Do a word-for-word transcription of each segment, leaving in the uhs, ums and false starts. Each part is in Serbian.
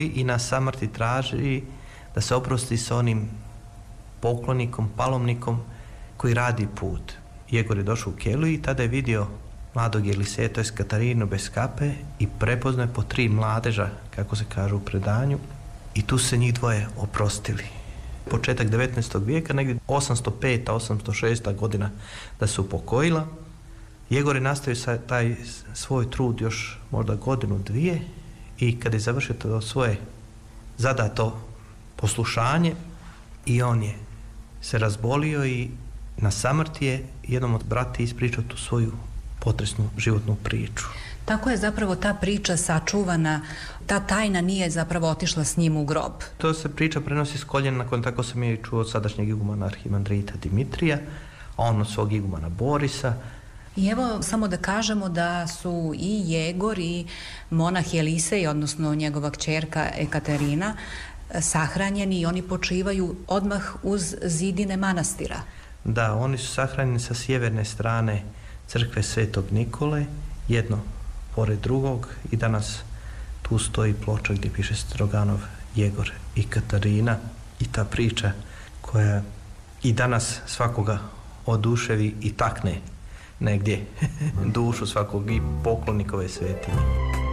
i na samrti traži da se oprosti s onim poklonikom, palomnikom koji radi put. Jegor je došao u kelu i tada je vidio mladog Eliseja, to je Katarinu bez kape, i prepoznao je po tri mladeža, kako se kaže u predanju, i tu se njih dvoje oprostili. Početak devetnaestog vijeka, negdje osamsto peta, osamsto šesta godina da se upokojila. Jegor je nastavio sa taj svoj trud još možda godinu, dvije, i kada je završio to svoje zadato poslušanje, i on je se razbolio i na samrti je jednom od brati ispričao tu svoju potresnu životnu priču. Tako je zapravo ta priča sačuvana, ta tajna nije zapravo otišla s njim u grob. To se priča prenosi s koljena, nakon tako sam je čuo od sadašnjeg igumana arhimandrita Dimitrija, a on od svog igumana Borisa. I evo samo da kažemo da su i Jegor i monah Elisej, odnosno njegova kćerka Ekaterina, sahranjeni i oni počivaju odmah uz zidine manastira. Da, oni su sahranjeni sa sjeverne strane crkve Svetog Nikole, jedno pored drugog, i danas tu stoji ploča gdje piše Stroganov, Jegor i Katarina, i ta priča koja i danas svakoga oduševi i takne negdje dušu svakog i poklonikove svetinje.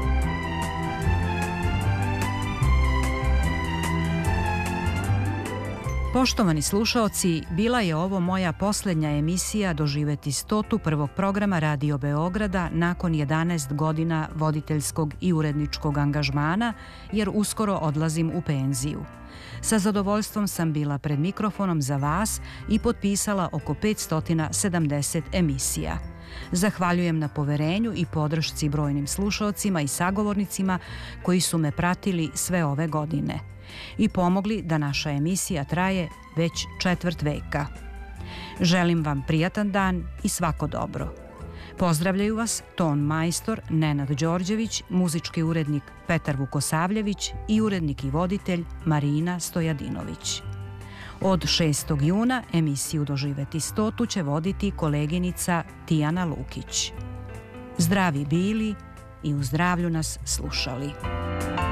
Poštovani slušaoci, bila je ovo moja posljednja emisija Doživjeti stotu prvog programa Radio Beograda nakon jedanaest godina voditeljskog i uredničkog angažmana, jer uskoro odlazim u penziju. Sa zadovoljstvom sam bila pred mikrofonom za vas i potpisala oko petsto sedamdeset emisija. Zahvaljujem na poverenju i podršci brojnim slušaocima i sagovornicima koji su me pratili sve ove godine i pomogli da naša emisija traje već četvrt veka. Želim vam prijatan dan i svako dobro. Pozdravljaju vas ton majstor Nenad Đorđević, muzički urednik Petar Vukosavljević i urednik i voditelj Marina Stojadinović. Od šestog juna emisiju Doživjeti stotu će voditi koleginica Tijana Lukić. Zdravi bili i u zdravlju nas slušali.